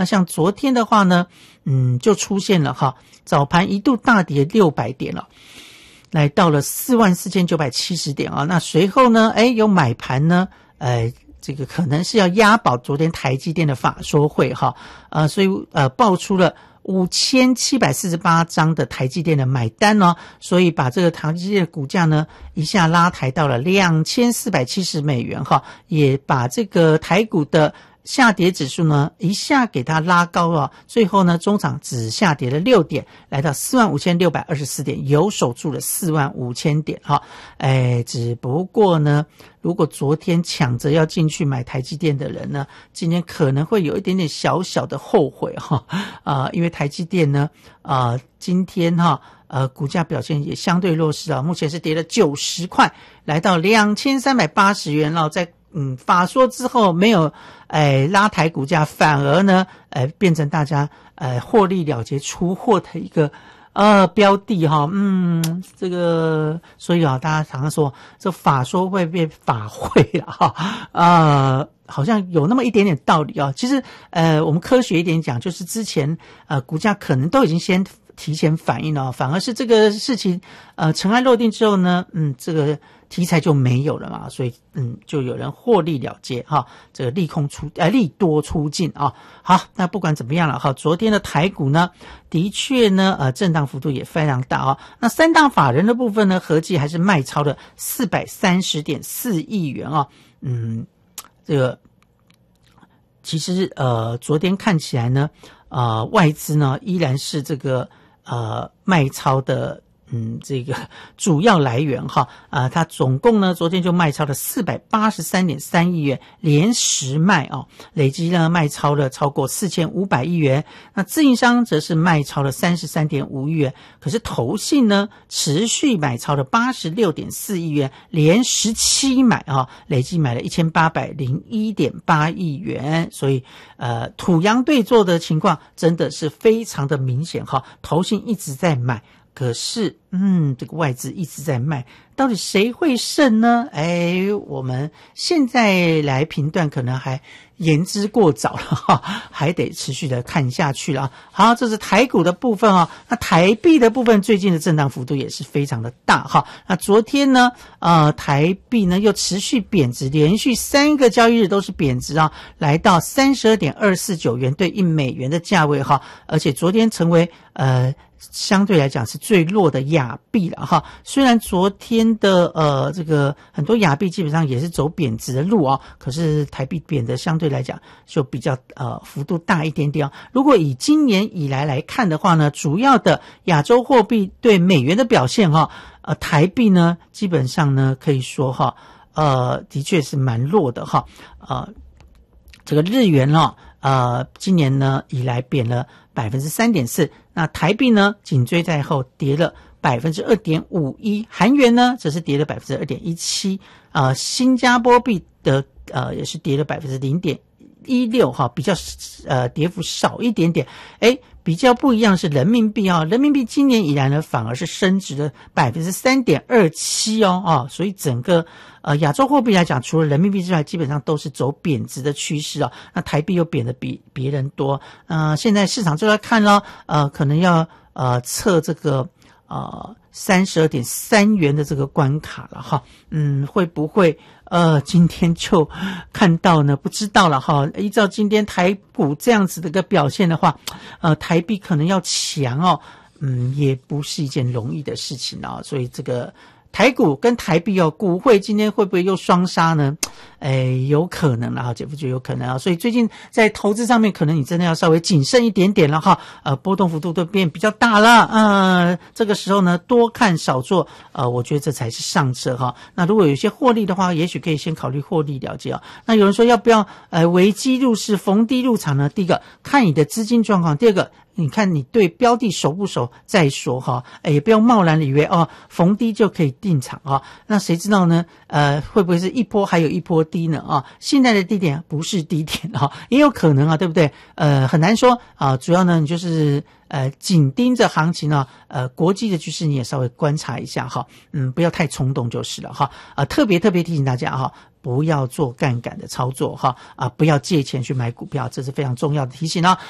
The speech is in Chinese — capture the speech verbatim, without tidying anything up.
那像昨天的话呢，嗯，就出现了哈，早盘一度大跌六百点了，来到了四万四千九百七十点啊。那随后呢，哎，有买盘呢，呃。这个可能是要押宝昨天台积电的法说会哈，呃，所以呃爆出了五千七百四十八张的台积电的买单哦，所以把这个台积电的股价呢一下拉抬到了两千四百七十美元哈，也把这个台股的下跌指数呢一下给它拉高了，最后呢中场只下跌了六点，来到四万五千六百二十四点，有守住了四万五千点哈。哎，只不过呢，如果昨天抢着要进去买台积电的人呢，今天可能会有一点点小小的后悔哈啊、呃，因为台积电呢啊、呃、今天哈呃股价表现也相对弱势啊，目前是跌了九十块，来到两千三百八十元了，在嗯，法说之后没有，哎，拉抬股价，反而呢，哎，变成大家呃获利了结出货的一个呃标的哈，嗯，这个所以啊，大家常常说这法说会变法会了哈，呃，好像有那么一点点道理啊。其实呃，我们科学一点讲，就是之前呃股价可能都已经先提前反应了，反而是这个事情呃尘埃落定之后呢，嗯，这个题材就没有了嘛，所以嗯，就有人获利了结哈，这个利空出呃利多出尽啊。好，那不管怎么样了哈，昨天的台股呢，的确呢呃震荡幅度也非常大啊。那三大法人的部分呢，合计还是卖超了四百三十点四亿元啊。嗯，这个其实呃昨天看起来呢，呃外资呢依然是这个呃卖超的。嗯，这个主要来源哈啊、呃，它总共呢昨天就卖超了四百八十三点三亿元，连十卖啊、哦，累计呢卖超了超过四千五百亿元。那自营商则是卖超了三十三点五亿元，可是投信呢持续买超了八十六点四亿元，连十七买啊、哦，累计买了一千八百零一点八亿元。所以呃，土洋对做的情况真的是非常的明显哈，投信一直在买。可是，嗯，这个外资一直在卖，到底谁会胜呢？哎，我们现在来评断可能还言之过早了哈，还得持续的看下去了。好，这是台股的部分啊，那台币的部分最近的震荡幅度也是非常的大哈。那昨天呢，呃，台币呢又持续贬值，连续三个交易日都是贬值啊，来到三十二点二四九元兑一美元的价位哈，而且昨天成为呃。相对来讲是最弱的亚币了哈，虽然昨天的呃这个很多亚币基本上也是走贬值的路啊、哦，可是台币贬的相对来讲就比较呃幅度大一点点、哦。如果以今年以来来看的话呢，主要的亚洲货币对美元的表现哈、哦，呃台币呢基本上呢可以说哈，呃的确是蛮弱的哈，呃这个日元哦。呃，今年呢以来贬了百分之三点四，那台币呢紧追在后，跌了百分之二点五一，韩元呢则是跌了百分之二点一七，呃，新加坡币的呃也是跌了百分之零点一六哈，比较呃跌幅少一点点，诶。比较不一样是人民币啊，人民币今年以来呢反而是升值了百分之三点二七哦啊，所以整个呃亚洲货币来讲，除了人民币之外，基本上都是走贬值的趋势啊。那台币又贬得比别人多，呃，现在市场就在看咯，呃，可能要呃测这个呃三十二点三元的这个关卡了哈，嗯，会不会？呃，今天就看到呢，不知道了哈。依照今天台股这样子的一个表现的话，呃，台币可能要强哦，嗯，也不是一件容易的事情啊。所以这个台股跟台币哦，股汇今天会不会又双杀呢？哎，有可能了哈，姐夫觉得有可能啊。所以最近在投资上面，可能你真的要稍微谨慎一点点了哈。呃，波动幅度都变比较大了，呃，这个时候呢，多看少做，呃，我觉得这才是上策哈。那如果有一些获利的话，也许可以先考虑获利了结啊。那有人说要不要呃危机入市，逢低入场呢？第一个看你的资金状况，第二个。你看你对标的熟不熟再说哈，也不要贸然以为哦逢低就可以进场啊，那谁知道呢？呃，会不会是一波还有一波低呢？啊，现在的低点不是低点啊，也有可能啊，对不对？呃，很难说啊，主要呢你就是呃紧盯着行情啊，呃国际的局势你也稍微观察一下哈，嗯，不要太冲动就是了哈，啊，特别特别提醒大家哈。不要做杠杆的操作哈啊！不要借钱去买股票，这是非常重要的提醒啊。